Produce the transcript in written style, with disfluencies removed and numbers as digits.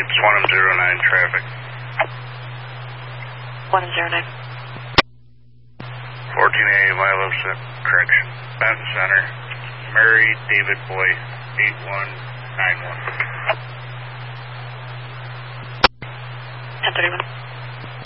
It's 109 traffic. 109. 14A Milo correction. Benton Center. Mary David Boy 8191. 1031.